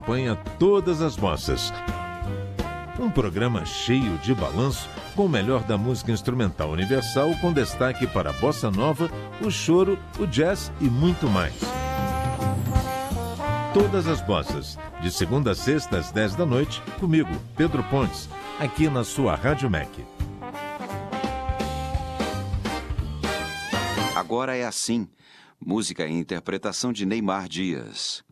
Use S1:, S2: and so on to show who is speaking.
S1: acompanha todas as bossas. Um programa cheio de balanço, com o melhor da música instrumental universal, com destaque para a bossa nova, o choro, o jazz e muito mais. Todas as bossas, de segunda a sexta às 10 da noite, comigo, Pedro Pontes, aqui na sua Rádio MEC.
S2: Agora é assim. Música e interpretação de Neymar Dias.